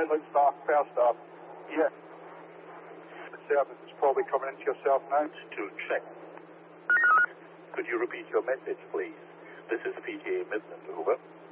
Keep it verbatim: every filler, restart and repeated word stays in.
pilot start, power start. Yeah. The service is probably coming into yourself now. To check. Could you repeat your message, please? This is P T A Midland, over.